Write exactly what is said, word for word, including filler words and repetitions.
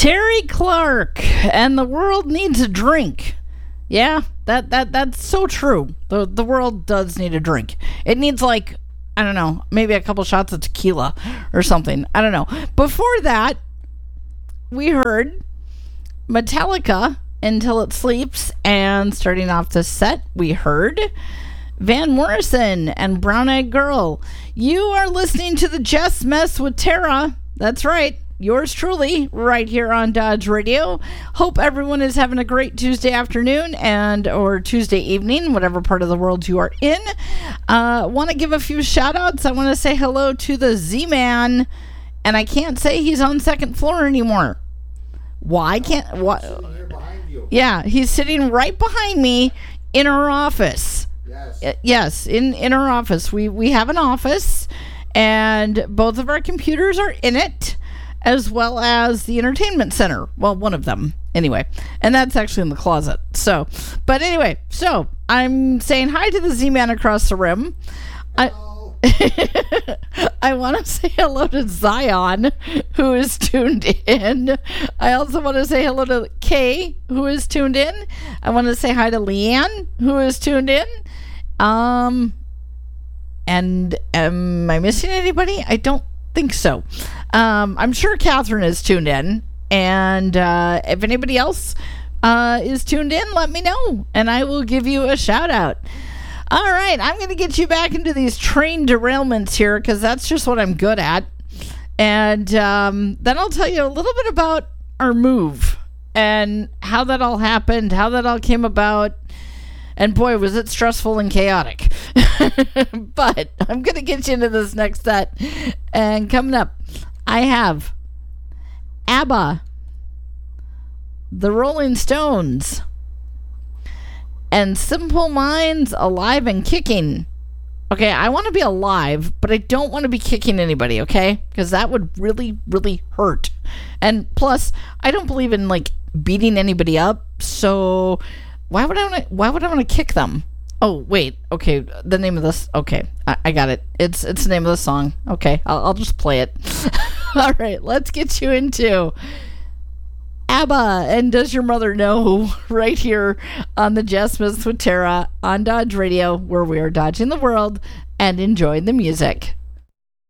Terry Clark and the world needs a drink. Yeah, that, that that's so true. The the world does need a drink. It needs, like, I don't know, maybe a couple shots of tequila or something. I don't know. Before that, we heard Metallica, Until It Sleeps, and starting off the set, we heard Van Morrison and Brown Eyed Girl. You are listening to the Just Mess with Tara. That's right. Yours truly, right here on Dodge Radio. Hope everyone is having a great Tuesday afternoon and or Tuesday evening, whatever part of the world you are in. Uh, want to give a few shout outs. I want to say hello to the Z-Man, and I can't say he's on second floor anymore. Why can't... What? Yeah, he's sitting right behind me in our office. Yes. Uh, yes, in, in our office. We, we have an office, and both of our computers are in it, as well as the entertainment center. Well, one of them, anyway. And that's actually in the closet. So, but anyway, so I'm saying hi to the Z-Man across the room. Hello. I, I want to say hello to Zion, who is tuned in. I also want to say hello to Kay, who is tuned in. I want to say hi to Leanne, who is tuned in. Um, and am I missing anybody? I don't think so. Um, I'm sure Catherine is tuned in, and uh, if anybody else uh, is tuned in, let me know, and I will give you a shout out. All right, I'm going to get you back into these train derailments here, because that's just what I'm good at, and um, then I'll tell you a little bit about our move, and how that all happened, how that all came about. And boy, was it stressful and chaotic. But I'm going to get you into this next set. And coming up, I have ABBA, the Rolling Stones, and Simple Minds, Alive and Kicking. Okay, I want to be alive, but I don't want to be kicking anybody, okay? Because that would really, really hurt. And plus, I don't believe in, like, beating anybody up, so... Why would I want to? Why would I want to kick them? Oh wait, okay. The name of this. Okay, I, I got it. It's it's the name of the song. Okay, I'll I'll just play it. All right, let's get you into ABBA and Does Your Mother Know? Right here on the Just Mess with Tara on Dodge Radio, where we are dodging the world and enjoying the music.